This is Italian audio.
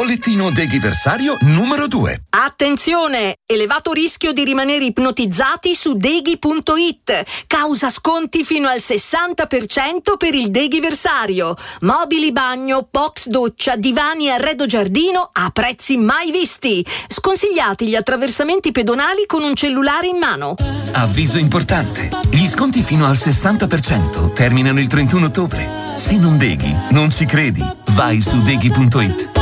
Bollettino Deghiversario numero 2. Attenzione! Elevato rischio di rimanere ipnotizzati su Deghi.it. Causa sconti fino al 60% per il Deghiversario. Mobili bagno, box doccia, divani e arredo giardino a prezzi mai visti. Sconsigliati gli attraversamenti pedonali con un cellulare in mano. Avviso importante. Gli sconti fino al 60% terminano il 31 ottobre. Se non Deghi, non ci credi. Vai su Deghi.it.